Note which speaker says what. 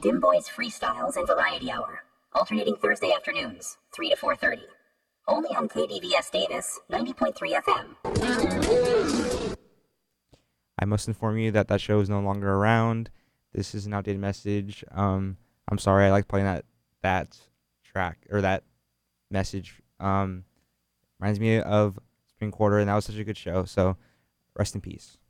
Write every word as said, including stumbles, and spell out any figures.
Speaker 1: Dim Boys Freestyles and Variety Hour, alternating Thursday afternoons, three to four thirty. Only on K D V S Davis, ninety point three F M.
Speaker 2: I must inform you that that show is no longer around. This is an outdated message. Um, I'm sorry. I like playing that that track or that message. Um, reminds me of Spring Quarter, and that was such a good show. So, rest in peace.